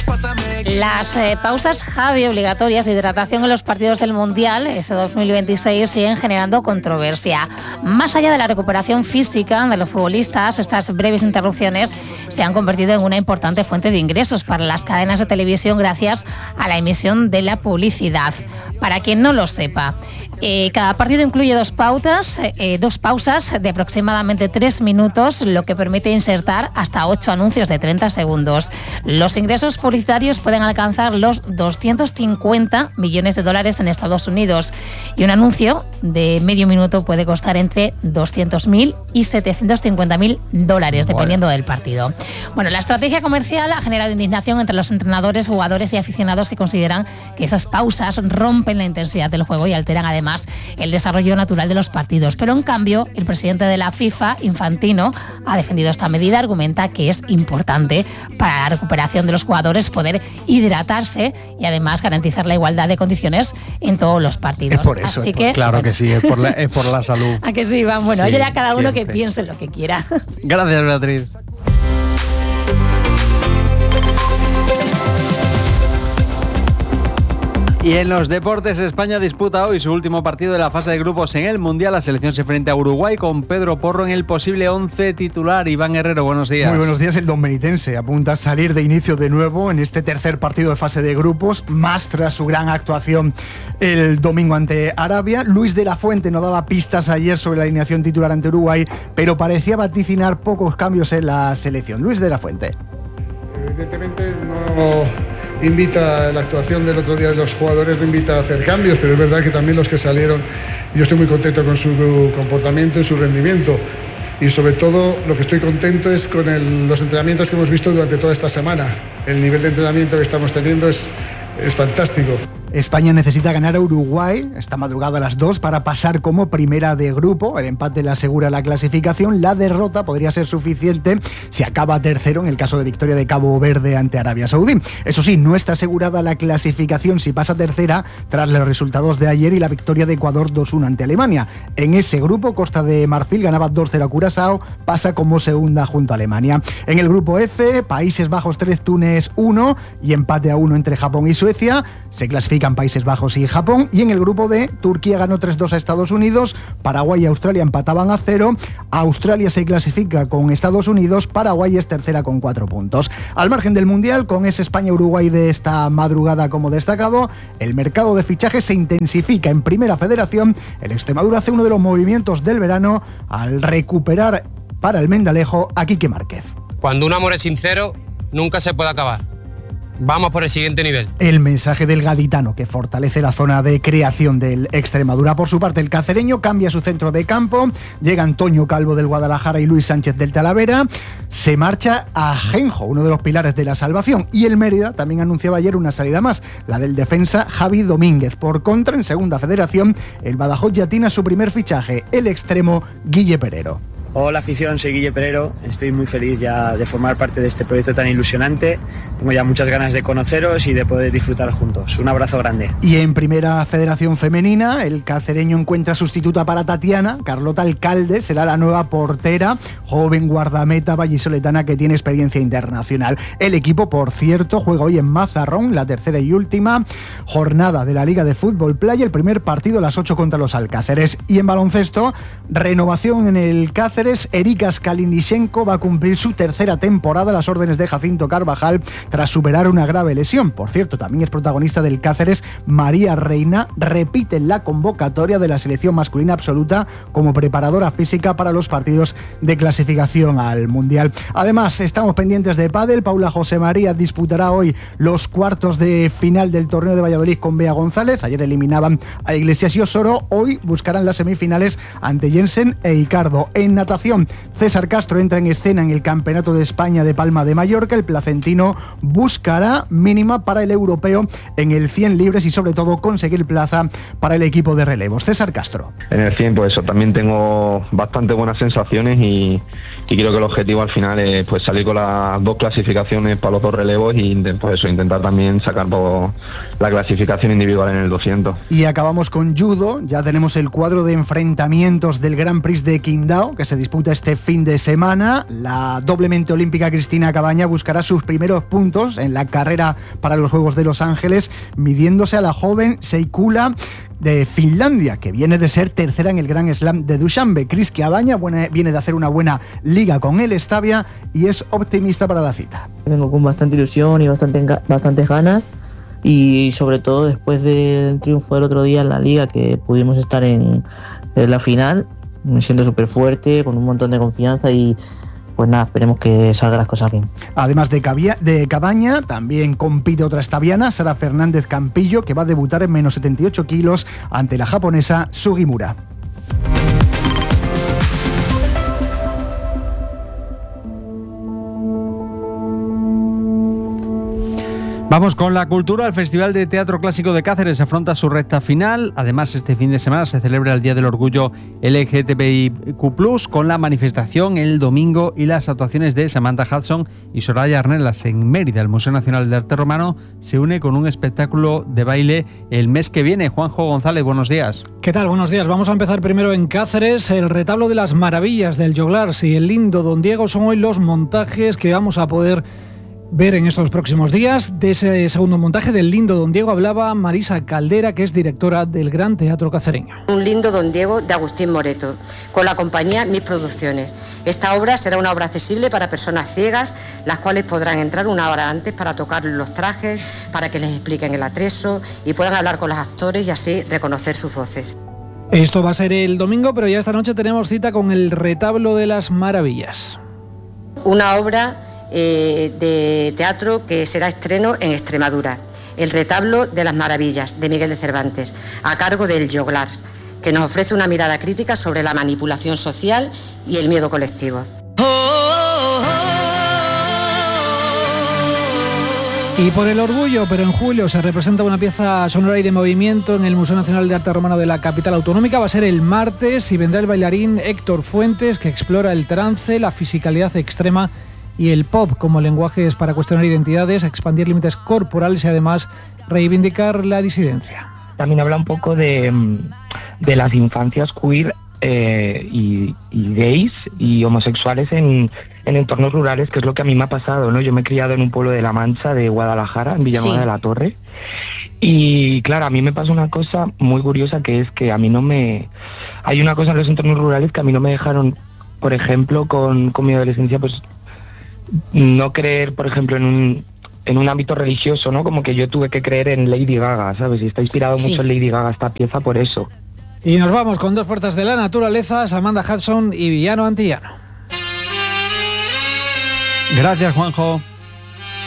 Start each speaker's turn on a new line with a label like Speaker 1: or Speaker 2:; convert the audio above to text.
Speaker 1: Las pausas Javi obligatorias de hidratación en los partidos del Mundial este 2026 siguen generando controversia. Más allá de la recuperación física de los futbolistas, estas breves interrupciones se han convertido en una importante fuente de ingresos para las cadenas de televisión gracias a la emisión de la publicidad. Para quien no lo sepa, cada partido incluye dos pausas de aproximadamente 3 minutos, lo que permite insertar hasta 8 anuncios de 30 segundos. Los ingresos publicitarios pueden alcanzar los $250 millones en Estados Unidos y un anuncio de medio minuto puede costar entre $200.000 y $750.000, dependiendo del partido. Bueno, la estrategia comercial ha generado indignación entre los entrenadores, jugadores y aficionados que consideran que esas pausas rompen la intensidad del juego y alteran además el desarrollo natural de los partidos. Pero en cambio, el presidente de la FIFA, Infantino, ha defendido esta medida, argumenta que es importante para la recuperación de los jugadores poder hidratarse y además garantizar la igualdad de condiciones en todos los partidos.
Speaker 2: Es por eso.
Speaker 1: Así que,
Speaker 2: claro que sí, es por la salud.
Speaker 1: ¿A que sí, Iván? Bueno,
Speaker 2: Sí,
Speaker 1: oye, a cada uno
Speaker 2: siempre.
Speaker 1: que piense lo que quiera.
Speaker 2: Gracias, Beatriz. Y en los deportes, España disputa hoy su último partido de la fase de grupos en el Mundial. La selección se enfrenta a Uruguay con Pedro Porro en el posible 11 titular. Iván Herrero, buenos días.
Speaker 3: Muy buenos días. El dominicense apunta a salir de inicio de nuevo en este tercer partido de fase de grupos, más tras su gran actuación el domingo ante Arabia. Luis de la Fuente no daba pistas ayer sobre la alineación titular ante Uruguay, pero parecía vaticinar pocos cambios en la selección. Luis de la Fuente.
Speaker 4: Evidentemente no invita, la actuación del otro día de los jugadores no invita a hacer cambios, pero es verdad que también los que salieron, yo estoy muy contento con su comportamiento y su rendimiento. Y sobre todo lo que estoy contento es con los entrenamientos que hemos visto durante toda esta semana. El nivel de entrenamiento que estamos teniendo es fantástico.
Speaker 3: España necesita ganar a Uruguay esta madrugada a las 2 para pasar como primera de grupo. El empate le asegura la clasificación. La derrota podría ser suficiente si acaba tercero en el caso de victoria de Cabo Verde ante Arabia Saudí. Eso sí, no está asegurada la clasificación si pasa tercera tras los resultados de ayer y la victoria de Ecuador 2-1 ante Alemania. En ese grupo, Costa de Marfil ganaba 2-0 a Curazao, pasa como segunda junto a Alemania. En el grupo F, Países Bajos 3, Túnez 1 y empate a 1 entre Japón y Suecia. Se clasifican Países Bajos y Japón. Y en el grupo D, Turquía ganó 3-2 a Estados Unidos, Paraguay y Australia empataban a 0, Australia se clasifica con Estados Unidos, Paraguay es tercera con 4 puntos. Al margen del Mundial, con ese España-Uruguay de esta madrugada como destacado, el mercado de fichajes se intensifica en Primera Federación. El Extremadura hace uno de los movimientos del verano al recuperar para el Mendalejo a Quique Márquez.
Speaker 5: Cuando un amor es sincero, nunca se puede acabar. Vamos por el siguiente nivel.
Speaker 3: El mensaje del gaditano que fortalece la zona de creación del Extremadura. Por su parte, el cacereño cambia su centro de campo. Llega Antonio Calvo del Guadalajara y Luis Sánchez del Talavera. Se marcha a Ajenjo, uno de los pilares de la salvación. Y el Mérida también anunciaba ayer una salida más, la del defensa Javi Domínguez. Por contra, en Segunda Federación, el Badajoz ya tiene su primer fichaje, el extremo Guille Perero.
Speaker 6: Hola afición, soy Guille Perero, estoy muy feliz ya de formar parte de este proyecto tan ilusionante, tengo ya muchas ganas de conoceros y de poder disfrutar juntos. Un abrazo grande.
Speaker 3: Y en Primera Federación Femenina, el cacereño encuentra sustituta para Tatiana. Carlota Alcalde será la nueva portera, joven guardameta vallisoletana que tiene experiencia internacional. El equipo, por cierto, juega hoy en Mazarrón, la tercera y última jornada de la Liga de Fútbol Playa, el primer partido a las 8 contra los Alcáceres. Y en baloncesto, renovación en el Cáceres. Erika Skalinichenko va a cumplir su tercera temporada a las órdenes de Jacinto Carvajal tras superar una grave lesión. Por cierto, también es protagonista del Cáceres. María Reina repite en la convocatoria de la selección masculina absoluta como preparadora física para los partidos de clasificación al Mundial. Además, estamos pendientes de pádel. Paula José María disputará hoy los cuartos de final del torneo de Valladolid con Bea González. Ayer eliminaban a Iglesias y Osoro. Hoy buscarán las semifinales ante Jensen e Icardo. En natación, César Castro entra en escena en el Campeonato de España de Palma de Mallorca. El placentino buscará mínima para el europeo en el 100 libres y sobre todo conseguir plaza para el equipo de relevos. César Castro.
Speaker 7: En el 100 pues eso, también tengo bastante buenas sensaciones y creo que el objetivo al final es pues salir con las 2 clasificaciones para los 2 relevos y pues eso, intentar también sacar la clasificación individual en el 200.
Speaker 3: Y acabamos con judo. Ya tenemos el cuadro de enfrentamientos del Grand Prix de Qingdao que se disputa este fin de semana. La doblemente olímpica Cristina Cabaña buscará sus primeros puntos en la carrera para los Juegos de Los Ángeles, midiéndose a la joven Seikula de Finlandia, que viene de ser tercera en el Grand Slam de Dushanbe. Cris Cabaña viene de hacer una buena liga con el Stabia y es optimista para la cita.
Speaker 8: Vengo con bastante ilusión y bastantes ganas, y sobre todo después del triunfo del otro día en la liga, que pudimos estar en la final, me siento súper fuerte, con un montón de confianza y pues nada, esperemos que salgan las cosas bien.
Speaker 3: Además de Cabaña, también compite otra estaviana, Sara Fernández Campillo, que va a debutar en menos 78 kilos ante la japonesa Sugimura.
Speaker 2: Vamos con la cultura. El Festival de Teatro Clásico de Cáceres afronta su recta final. Además, este fin de semana se celebra el Día del Orgullo LGTBIQ+, con la manifestación el domingo y las actuaciones de Samantha Hudson y Soraya Arnelas en Mérida. El Museo Nacional de Arte Romano se une con un espectáculo de baile el mes que viene. Juanjo González, buenos días.
Speaker 9: ¿Qué tal? Buenos días. Vamos a empezar primero en Cáceres. El retablo de las maravillas del Joglars y el lindo Don Diego son hoy los montajes que vamos a poder ver en estos próximos días. De ese segundo montaje del lindo Don Diego hablaba Marisa Caldera, que es directora del Gran Teatro Cacereño.
Speaker 10: Un lindo Don Diego de Agustín Moreto, con la compañía Mis Producciones. Esta obra será una obra accesible para personas ciegas, las cuales podrán entrar una hora antes para tocar los trajes, para que les expliquen el atrezo y puedan hablar con los actores y así reconocer sus voces.
Speaker 9: Esto va a ser el domingo, pero ya esta noche tenemos cita con el retablo de las maravillas.
Speaker 10: Una obra de teatro que será estreno en Extremadura, el retablo de las maravillas de Miguel de Cervantes, a cargo del Joglars, que nos ofrece una mirada crítica sobre la manipulación social y el miedo colectivo.
Speaker 9: Y por el orgullo, pero en julio se representa una pieza sonora y de movimiento en el Museo Nacional de Arte Romano de la capital autonómica. Va a ser el martes y vendrá el bailarín Héctor Fuentes, que explora el trance, la fisicalidad extrema y el pop como lenguajes para cuestionar identidades, expandir límites corporales y además reivindicar la disidencia.
Speaker 11: También habla un poco de las infancias queer y gays y homosexuales en entornos rurales, que es lo que a mí me ha pasado, ¿no? Yo me he criado en un pueblo de La Mancha, de Guadalajara, en Villanueva de la Torre, y claro, a mí me pasa una cosa muy curiosa, que es que a mí hay una cosa en los entornos rurales que a mí no me dejaron, por ejemplo, con mi adolescencia, pues no creer, por ejemplo, en un ámbito religioso, ¿no? Como que yo tuve que creer en Lady Gaga, ¿sabes? Y está inspirado mucho en Lady Gaga esta pieza por eso.
Speaker 9: Y nos vamos con dos fuerzas de la naturaleza, Samantha Hudson y Villano Antillano.
Speaker 2: Gracias, Juanjo.